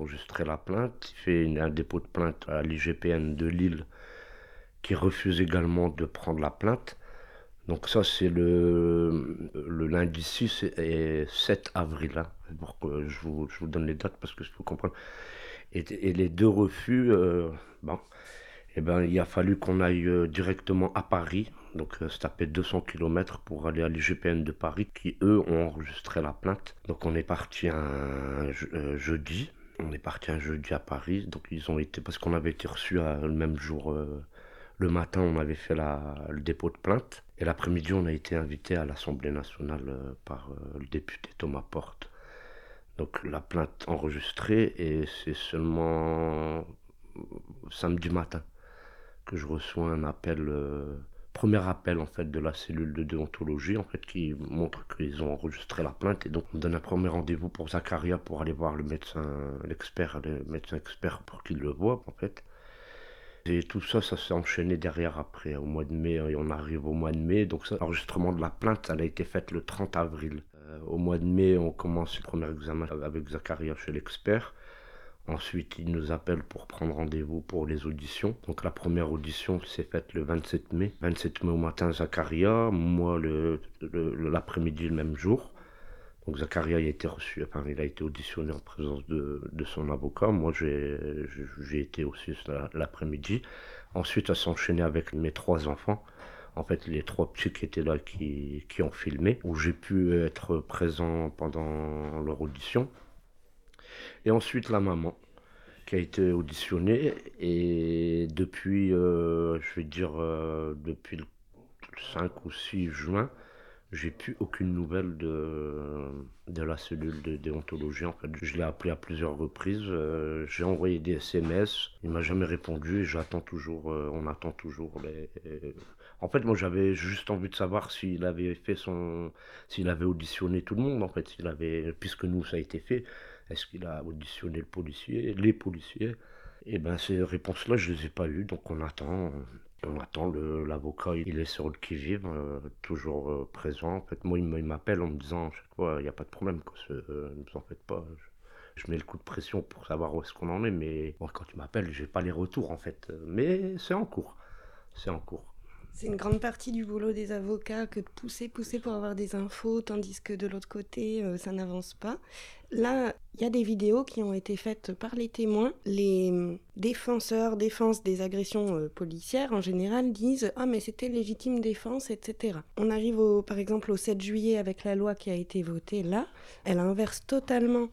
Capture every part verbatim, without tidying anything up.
enregistrer la plainte. Il fait une- un dépôt de plainte à l'I G P N de Lille qui refuse également de prendre la plainte. Donc ça, c'est le, le lundi six et sept avril. Hein, pour que je vous, je vous donne les dates parce que je peux comprendre. Et, et les deux refus, euh, bon, eh ben, il a fallu qu'on aille euh, directement à Paris. Donc euh, se taper deux cents kilomètres pour aller à l'I G P N de Paris qui, eux, ont enregistré la plainte. Donc on est parti un je- euh, jeudi. On est parti un jeudi à Paris. Donc ils ont été, parce qu'on avait été reçus à- le même jour. Euh, le matin, on avait fait la, le dépôt de plainte. Et l'après-midi, on a été invité à l'Assemblée nationale euh, par euh, le député Thomas Porte. Donc la plainte enregistrée et c'est seulement samedi matin que je reçois un appel, euh, premier appel en fait de la cellule de déontologie en fait qui montre qu'ils ont enregistré la plainte et donc on me donne un premier rendez-vous pour Zakaria pour aller voir le médecin, l'expert, le médecin expert pour qu'il le voie en fait. Et tout ça, ça s'est enchaîné derrière après, au mois de mai, et on arrive au mois de mai. Donc ça, l'enregistrement de la plainte, elle a été faite le trente avril. Euh, au mois de mai, on commence le premier examen avec Zakaria chez l'expert. Ensuite, il nous appelle pour prendre rendez-vous pour les auditions. Donc la première audition s'est faite le vingt-sept mai. vingt-sept mai au matin, Zakaria, moi le, le- le- l'après-midi le même jour. Donc Zakaria il a été reçu, enfin il a été auditionné en présence de, de son avocat. Moi j'ai, j'ai été aussi l'après-midi. Ensuite, ça s'est enchaîné avec mes trois enfants. En fait, les trois petits qui étaient là, qui, qui ont filmé, où j'ai pu être présent pendant leur audition. Et ensuite, la maman, qui a été auditionnée. Et depuis, euh, je vais dire, euh, depuis le cinq ou six juin, j'ai plus aucune nouvelle de, de la cellule de déontologie. En fait, je l'ai appelé à plusieurs reprises. Euh, j'ai envoyé des S M S. Il m'a jamais répondu. Et j'attends toujours. Euh, on attend toujours les. euh, En fait, moi, j'avais juste envie de savoir s'il avait fait son, s'il avait auditionné tout le monde. En fait, s'il avait, puisque nous, ça a été fait. Est-ce qu'il a auditionné le policier, les policiers? Et ben, ces réponses-là, je les ai pas eues. Donc, on attend. On attend le, l'avocat, il est sur le qui-vive, euh, toujours euh, présent. En fait, moi, il me- il m'appelle en me disant à chaque fois, il n'y a pas de problème, quoi, ce- euh, ne vous en faites pas. Je, je mets le coup de pression pour savoir où est-ce qu'on en est, mais bon, quand il m'appelle, j'ai pas les retours, en fait. Mais c'est en cours. C'est en cours. C'est une grande partie du boulot des avocats que de pousser, pousser pour avoir des infos, tandis que de l'autre côté, euh, ça n'avance pas. Là, il y a des vidéos qui ont été faites par les témoins. Les défenseurs, défense des agressions euh, policières, en général, disent « Ah, mais c'était légitime défense, et cetera » On arrive, au, par exemple, au sept juillet avec la loi qui a été votée là. Elle inverse totalement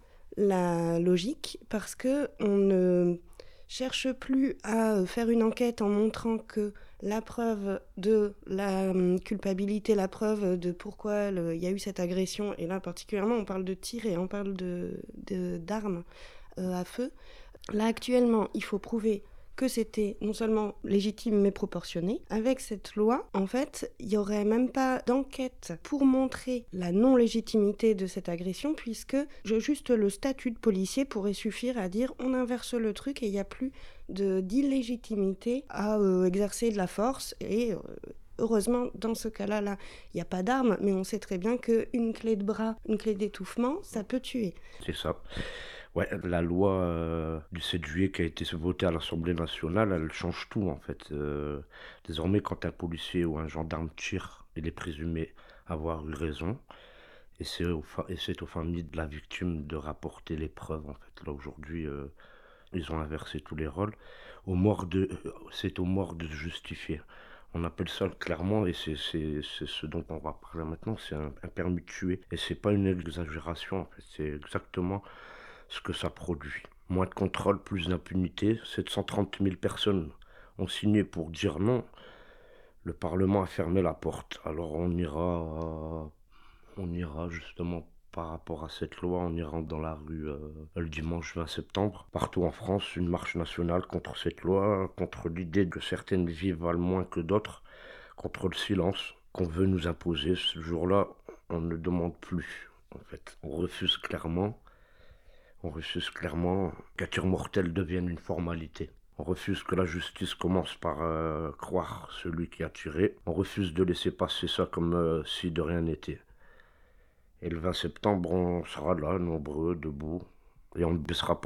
la logique parce que on ne cherche plus à faire une enquête en montrant que la preuve de la culpabilité, la preuve de pourquoi le, il y a eu cette agression, et là particulièrement on parle de tir et on parle de, de, d'armes euh, à feu. Là actuellement il faut prouver que c'était non seulement légitime mais proportionné. Avec cette loi, en fait, il n'y aurait même pas d'enquête pour montrer la non-légitimité de cette agression, puisque juste le statut de policier pourrait suffire à dire on inverse le truc et il n'y a plus de, d'illégitimité à euh, exercer de la force. Et euh, heureusement, dans ce cas-là, là, il n'y a pas d'arme, mais on sait très bien qu'une clé de bras, une clé d'étouffement, ça peut tuer. C'est ça. Ouais, la loi euh, du sept juillet qui a été votée à l'Assemblée nationale, elle change tout en fait. Euh, désormais, quand un policier ou un gendarme tire, il est présumé avoir eu raison. Et c'est, aux fa- et c'est aux familles de la victime de rapporter les preuves en fait. Là aujourd'hui, euh, ils ont inversé tous les rôles. Au mort de, euh, c'est au mort de justifier. On appelle ça clairement, et c'est, c'est, c'est ce dont on va parler maintenant, c'est un, un permis de tuer. Et c'est pas une exagération en fait, c'est exactement ce que ça produit. Moins de contrôle, plus d'impunité. sept cent trente mille personnes ont signé pour dire non. Le Parlement a fermé la porte. Alors on ira, on ira justement par rapport à cette loi, on ira dans la rue euh, le dimanche vingt septembre. Partout en France, une marche nationale contre cette loi, contre l'idée que certaines vies valent moins que d'autres, contre le silence qu'on veut nous imposer. Ce jour-là, on ne demande plus. En fait, on refuse clairement. On refuse clairement qu'un tir mortel devienne une formalité. On refuse que la justice commence par euh, croire celui qui a tiré. On refuse de laisser passer ça comme euh, si de rien n'était. Et le vingt septembre, on sera là, nombreux, debout, et on ne baissera pas